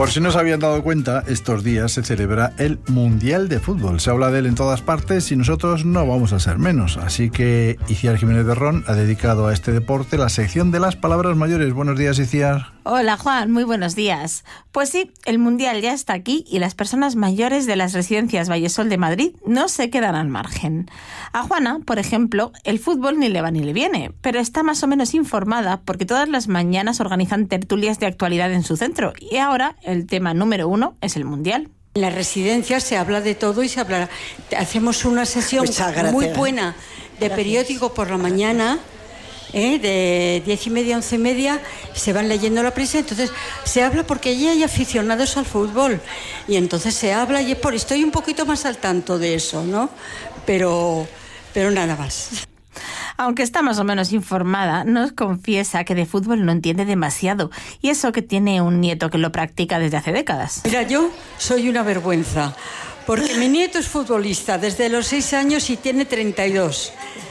Por si no se habían dado cuenta, estos días se celebra el Mundial de Fútbol. Se habla de él en todas partes y nosotros no vamos a ser menos. Así que Iciar Jiménez de Ron ha dedicado a este deporte la sección de las palabras mayores. Buenos días, Iciar. Hola, Juan. Muy buenos días. Pues sí, el Mundial ya está aquí y las personas mayores de las residencias Vallesol de Madrid no se quedan al margen. A Juana, por ejemplo, el fútbol ni le va ni le viene, pero está más o menos informada porque todas las mañanas organizan tertulias de actualidad en su centro y ahora el tema número 1 es el Mundial. En las residencias se habla de todo y se hablará. Hacemos una sesión muy buena de periódico por la mañana, de 10:30 a 11:30, se van leyendo la prensa, entonces se habla porque allí hay aficionados al fútbol y entonces se habla y estoy un poquito más al tanto de eso, ¿no? Pero nada más. Aunque está más o menos informada, nos confiesa que de fútbol no entiende demasiado, y eso que tiene un nieto que lo practica desde hace décadas. Mira, yo soy una vergüenza, porque mi nieto es futbolista desde los 6 años y tiene 32.